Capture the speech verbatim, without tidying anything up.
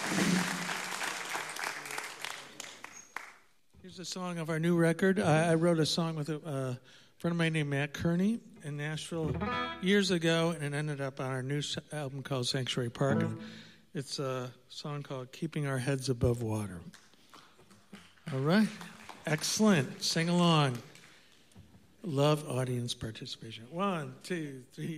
Here's a song of our new record. I, I wrote a song with a uh, friend of mine named Matt Kearney in Nashville years ago, and it ended up on our new album called Sanctuary Park. And it's a song called Keeping Our Heads Above Water. All right. Excellent. Sing along. Love audience participation. One, two, three.